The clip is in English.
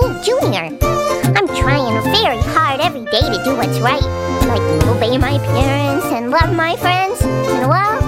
Junior. I'm trying very hard every day to do what's right, like obey my parents and love my friends. And well,